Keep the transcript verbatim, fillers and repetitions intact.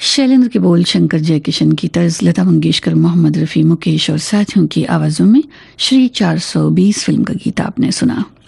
शैलेंद्र के बोल शंकर जयकिशन की तर्ज, लता मंगेशकर, मोहम्मद रफ़ी, मुकेश और साथियों की आवाज़ों में श्री चार सौ बीस फिल्म का गीत आपने सुना।